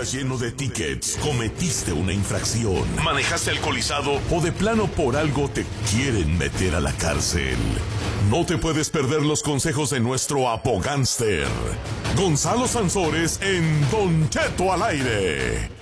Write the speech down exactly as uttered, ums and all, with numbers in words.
lleno de tickets, cometiste una infracción, manejaste alcoholizado o de plano por algo te quieren meter a la cárcel. No te puedes perder los consejos de nuestro abogánster, Gonzalo Sansores, en Don Cheto al aire.